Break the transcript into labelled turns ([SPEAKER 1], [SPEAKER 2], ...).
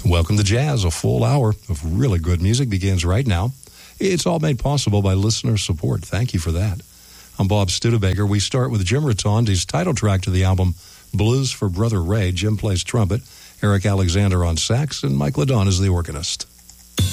[SPEAKER 1] Welcome to Jazz. A full hour of really good music begins right now. It's all made possible by listener support. Thank you for that. I'm Bob Studebaker. We start with Jim Rotondi's title track to the album, Blues for Brother Ray. Jim plays trumpet, Eric Alexander on sax, and Mike Ladon is the organist.